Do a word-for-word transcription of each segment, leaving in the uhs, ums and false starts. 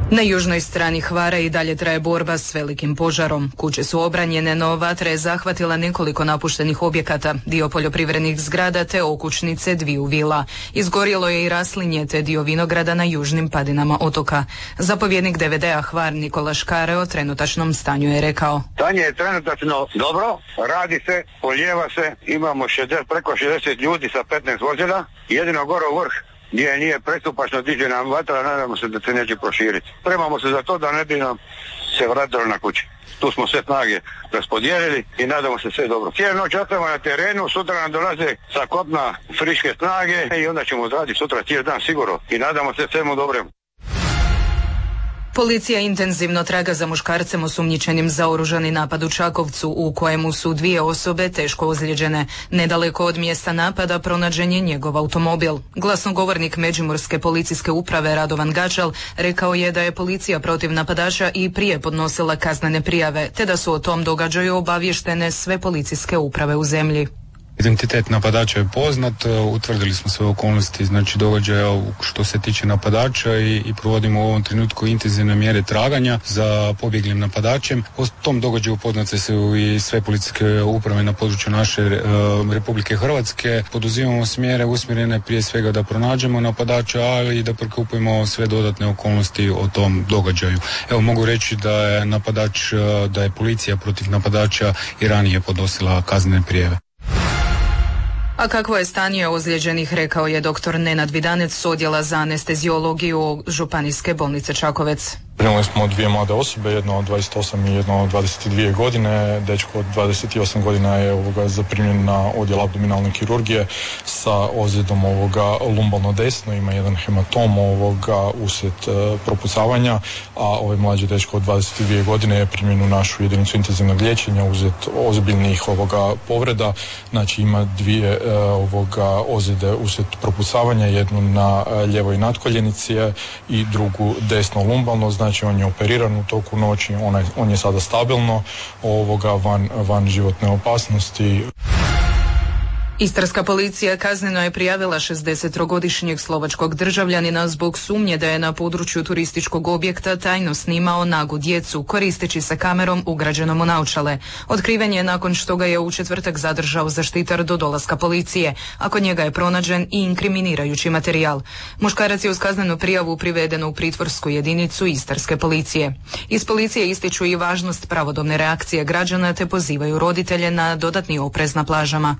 Na južnoj strani Hvara i dalje traje borba s velikim požarom. Kuće su obranjene, no vatra je zahvatila nekoliko napuštenih objekata, dio poljoprivrednih zgrada te okućnice dviju vila. Izgorjelo je i raslinje te dio vinograda na južnim padinama otoka. Zapovjednik D V D-a Hvar Nikola Škare o trenutačnom stanju je rekao: Stanje je trenutačno dobro, radi se, poljeva se, imamo šezdeset, preko šezdeset ljudi sa petnaest vozila, jedino gore u vrh gdje nije prestupačno diže nam vatra, nadamo se da se neće proširiti. Spremamo se za to da ne bi nam se vratilo na kući. Tu smo sve snage raspodijelili i nadamo se sve dobro. Cijelu noć ostajemo na terenu, sutra nam dolaze sa kopna friške snage i onda ćemo odraditi sutra cijeli dan sigurno i nadamo se svemu dobremu. Policija intenzivno traga za muškarcem osumnjičenim za oružani napad u Čakovcu, u kojemu su dvije osobe teško ozlijeđene. Nedaleko od mjesta napada pronađen je njegov automobil. Glasnogovornik Međimurske policijske uprave Radovan Gačal rekao je da je policija protiv napadača i prije podnosila kaznene prijave, te da su o tom događaju obavještene sve policijske uprave u zemlji. Identitet napadača je poznat, utvrdili smo sve okolnosti, znači događaja što se tiče napadača i, i provodimo u ovom trenutku intenzivne mjere traganja za pobjeglim napadačem. O tom događaju upoznate se i sve policijske uprave na području naše e, Republike Hrvatske. Poduzimamo smjere usmjerene prije svega da pronađemo napadača, ali i da prikupimo sve dodatne okolnosti o tom događaju. Evo mogu reći da je napadač, da je policija protiv napadača i ranije podnosila kaznene prijave. A kakvo je stanje ozlijeđenih, rekao je doktor Nenad Vidanec s odjela za anesteziologiju Županijske bolnice Čakovec. Primili smo dvije mlade osobe, jedna od dvadeset osam i jedna od dvadeset dvije godine. Dečko od dvadeset osam godina je ovoga zaprimljen na odjel abdominalne kirurgije sa ozljedom ovoga lumbalno desno, ima jedan hematom ovoga uslijed e, propucavanja, a ovaj mlađi dečko od dvadeset dvije godine je primljen u našu jedinicu intenzivnog liječenja uslijed ozbiljnih ovoga povreda. Znači ima dvije e, ovoga ozljede uslijed propucavanja, jednu na e, ljevoj natkoljenici i drugu desno lumbalno. Znači Znači on je operiran u toku noći, on je, on je sada stabilno, ovoga van, van životne opasnosti. Istarska policija kazneno je prijavila šezdesettrogodišnjeg slovačkog državljanina zbog sumnje da je na području turističkog objekta tajno snimao nagu djecu, koristeći se kamerom ugrađenom u naočale. Otkriven je nakon što ga je u četvrtak zadržao zaštitar do dolaska policije, a kod njega je pronađen i inkriminirajući materijal. Muškarac je uz kaznenu prijavu priveden u pritvorsku jedinicu Istarske policije. Iz policije ističu i važnost pravodobne reakcije građana te pozivaju roditelje na dodatni oprez na plažama.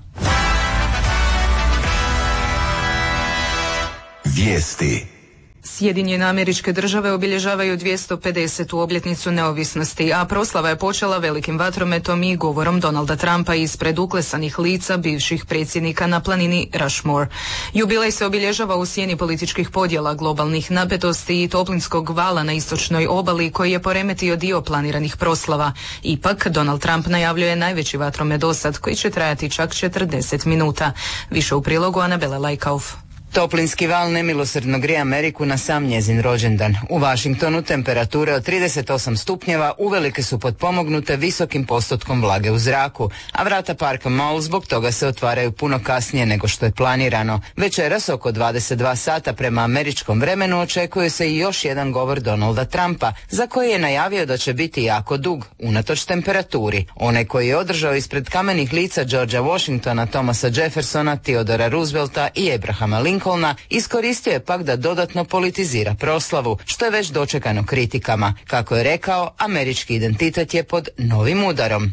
Vijesti. Sjedinjene Američke Države obilježavaju dvjesto pedesetu obljetnicu neovisnosti, a proslava je počela velikim vatrometom i govorom Donalda Trumpa ispred uklesanih lica bivših predsjednika na planini Rushmore. Jubilej se obilježava u sjeni političkih podjela, globalnih napetosti i toplinskog vala na istočnoj obali koji je poremetio dio planiranih proslava. Ipak, Donald Trump najavljuje najveći vatromet dosad, koji će trajati čak četrdeset minuta. Više u prilogu Anabele Lajkauf. Toplinski val nemilosrdno grije Ameriku na sam njezin rođendan. U Washingtonu temperature od trideset osam stupnjeva uvelike su potpomognute visokim postotkom vlage u zraku, a vrata parka Mall zbog toga se otvaraju puno kasnije nego što je planirano. Večeras oko dvadeset dva sata prema američkom vremenu očekuje se i još jedan govor Donalda Trumpa, za koji je najavio da će biti jako dug, unatoč temperaturi. Onaj koji je održao ispred kamenih lica Georgea Washingtona, Thomasa Jeffersona, Theodora Roosevelta i Abrahama Lincolna iskoristio je pak da dodatno politizira proslavu, što je već dočekano kritikama. Kako je rekao, američki identitet je pod novim udarom.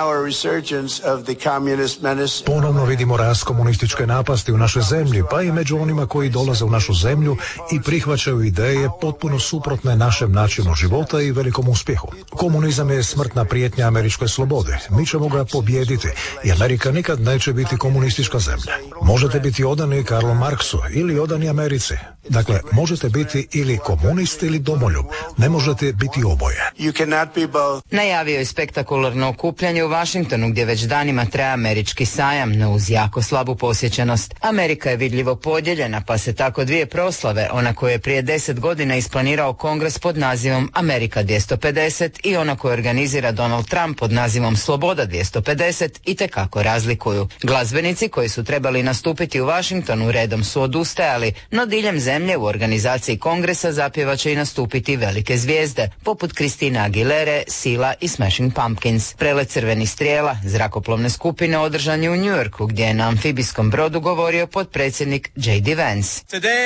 Ponovno vidimo rast komunističke napasti u našoj zemlji, pa i među onima koji dolaze u našu zemlju i prihvaćaju ideje potpuno suprotne našem načinu života i velikom uspjehu. Komunizam je smrtna prijetnja američkoj slobodi. Mi ćemo ga pobijediti i Amerika nikad neće biti komunistička zemlja. Možete biti odani Karlu Marksu ili odani Americi. Dakle, možete biti ili komunist ili domoljub. Ne možete biti oboje. Najavio je spektakularno okupljanje u Washingtonu gdje već danima traje američki sajam, no uz jako slabu posjećenost. Amerika je vidljivo podijeljena, pa se tako dvije proslave, ona koju je prije deset godina isplanirao Kongres pod nazivom Amerika dvjesto pedeset i ona koju organizira Donald Trump pod nazivom Sloboda dvjesto pedeset, itekako razlikuju. Glazbenici koji su trebali nastupiti u Washingtonu redom su su odustajali, no diljem zemlje u organizaciji kongresa zapjevaće i nastupiti velike zvijezde, poput Christina Aguilere, Sila i Smashing Pumpkins. Prelet Crvenih strijela zrakoplovne skupine održan je u New Yorku, gdje je na amfibijskom brodu govorio potpredsjednik J D Vance.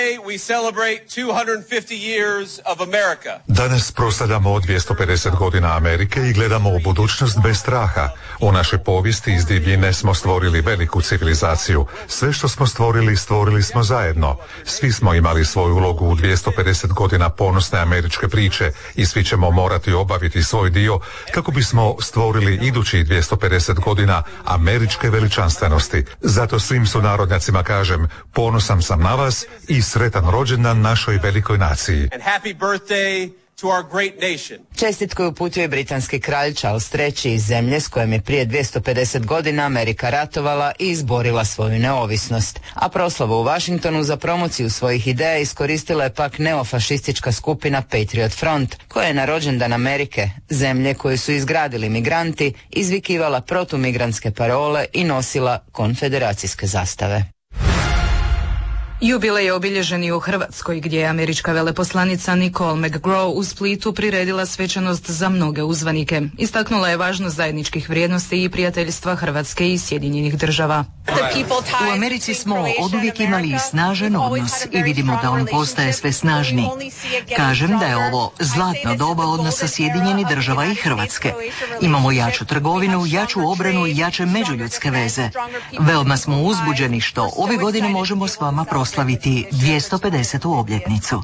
Danas proslavljamo dvjesto pedeset godina Amerike i gledamo u budućnost bez straha. U našoj povijesti iz divljine smo stvorili veliku civilizaciju. Sve što smo stvorili, stvorili smo zajedno. Svi smo imali svoju ulogu u dvjesto pedeset godina ponosne američke priče i svi ćemo morati obaviti svoj dio kako bismo stvorili idućih dvjesto pedeset godina američke veličanstvenosti. Zato svim sunarodnjacima kažem, ponosan sam na vas i sretan rođendan našoj velikoj naciji. Čestitku je uputio i britanski kralj Charles treći iz zemlje s kojom je prije dvjesto pedeset godina Amerika ratovala i izborila svoju neovisnost. A proslavu u Washingtonu za promociju svojih ideja iskoristila je pak neofašistička skupina Patriot Front, koja je na rođendan Amerike, zemlje koju su izgradili migranti, izvikivala protumigrantske parole i nosila konfederacijske zastave. Jubilej je obilježen i u Hrvatskoj, gdje je američka veleposlanica Nicole McGraw u Splitu priredila svečanost za mnoge uzvanike. Istaknula je važnost zajedničkih vrijednosti i prijateljstva Hrvatske i Sjedinjenih država. U Americi smo oduvijek imali snažan odnos i vidimo da on postaje sve snažniji. Kažem da je ovo zlatno doba odnosa Sjedinjenih država i Hrvatske. Imamo jaču trgovinu, jaču obranu i jače međuljudske veze. Veoma smo uzbuđeni što ove godine možemo s vama proslaviti dvjesto pedesetu obljetnicu.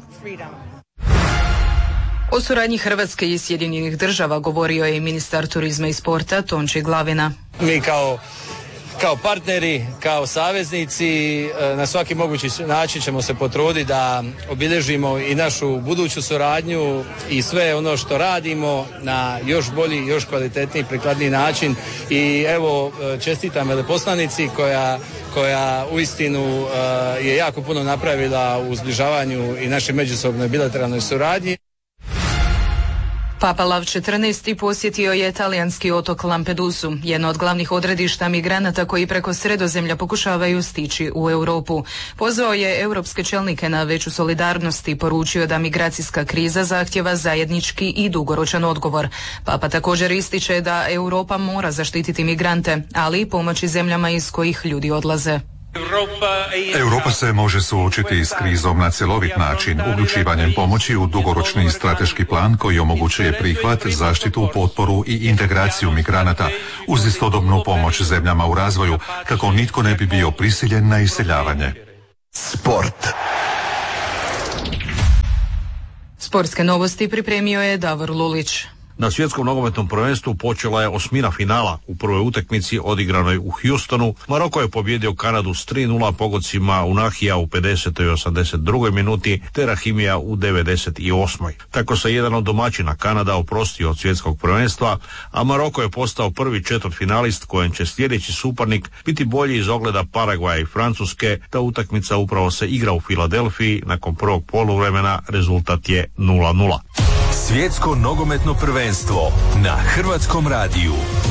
O suradnji Hrvatske i Sjedinjenih država govorio je i ministar turizma i sporta Tonči Glavina. Mi kao Kao partneri, kao saveznici, na svaki mogući način ćemo se potruditi da obilježimo i našu buduću suradnju i sve ono što radimo na još bolji, još kvalitetniji, prikladniji način. I evo, čestitam veleposlanici koja, koja uistinu je jako puno napravila u zbližavanju i našoj međusobnoj bilateralnoj suradnji. Papa Lav četrnaesti posjetio je talijanski otok Lampedusu, jedno od glavnih odredišta migranata koji preko Sredozemlja pokušavaju stići u Europu. Pozvao je europske čelnike na veću solidarnost i poručio da migracijska kriza zahtjeva zajednički i dugoročan odgovor. Papa također ističe da Europa mora zaštititi migrante, ali i pomoći zemljama iz kojih ljudi odlaze. Europa se može suočiti s krizom na cjelovit način, uključivanjem pomoći u dugoročni strateški plan koji omogućuje prihvat, zaštitu, potporu i integraciju migranata uz istodobnu pomoć zemljama u razvoju, kako nitko ne bi bio prisiljen na iseljavanje. Sport. Sportske novosti pripremio je Davor Lulić. Na svjetskom nogometnom prvenstvu počela je osmina finala. U prvoj utakmici odigranoj u Houstonu Maroko je pobijedio Kanadu s tri nula pogodcima Unahija u pedesetoj i osamdeset drugoj minuti te Rahimija u devedeset osmoj Tako se jedan od domaćina Kanada oprostio od svjetskog prvenstva, a Maroko je postao prvi četvrtfinalist kojem će sljedeći suparnik biti bolji iz ogleda Paragvaja i Francuske. Ta utakmica upravo se igra u Filadelfiji. Nakon prvog poluvremena rezultat je nula nula. Svjetsko nogometno prvenstvo na Hrvatskom radiju.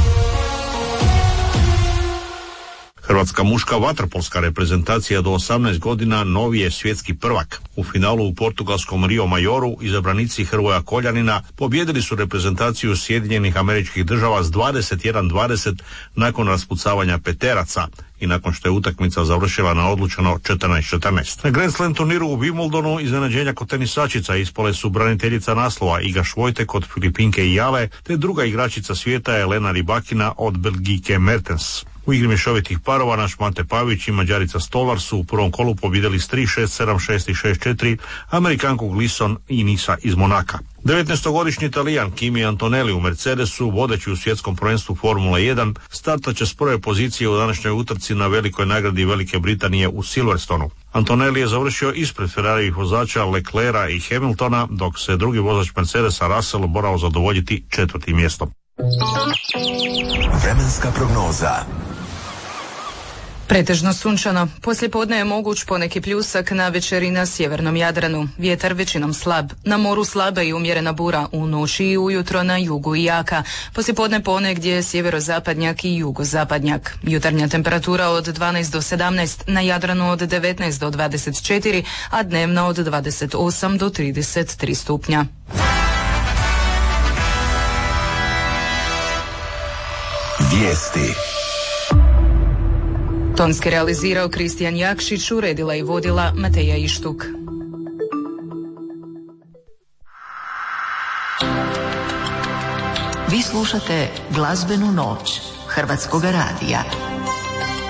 Hrvatska muška vaterpolska reprezentacija do osamnaest godina novi je svjetski prvak. U finalu u portugalskom Rio Majoru izabranici Hrvoja Koljanina pobijedili su reprezentaciju Sjedinjenih Američkih Država s dvadeset jedan dvadeset nakon raspucavanja peteraca i nakon što je utakmica završila na odlučeno četrnaest četrnaest. Na Grand Slam turniru u Wimbledonu iznenađenja kod tenisačica ispale su braniteljica naslova Iga Švojtek od Filipinke i Jale, te druga igračica svijeta Elena Rybakina od Belgijke Mertens. U igri mješovitih parova naš Mate Pavić i Mađarica Stolar su u prvom kolu pobijedili s tri šest, sedam šest i šest četiri Amerikanku Glisson i Nisa iz Monaka. devetnaestogodišnji Italijan Kimi Antonelli u Mercedesu, vodeći u svjetskom prvenstvu Formula jedan, startat će s prve pozicije u današnjoj utrci na velikoj nagradi Velike Britanije u Silverstonu. Antonelli je završio ispred Ferrarijevih vozača Leclerca i Hamiltona, dok se drugi vozač Mercedesa Russell morao zadovoljiti četvrtim mjestom. Vremenska prognoza. Pretežno sunčano. Poslijepodne je moguć poneki pljusak, na večeri na sjevernom Jadranu. Vjetar većinom slab. Na moru slaba i umjerena bura, u noći i ujutro na jugu i jaka. Poslijepodne ponegdje sjeverozapadnjak i jugozapadnjak. Jutarnja temperatura od dvanaest do sedamnaest, na Jadranu od devetnaest do dvadeset četiri, a dnevna od dvadeset osam do trideset tri stupnja. Vijesti. Tonski realizirao Kristijan Jakšić, uredila i vodila Mateja Ištuk. Vi slušate Glazbenu noć Hrvatskog radija.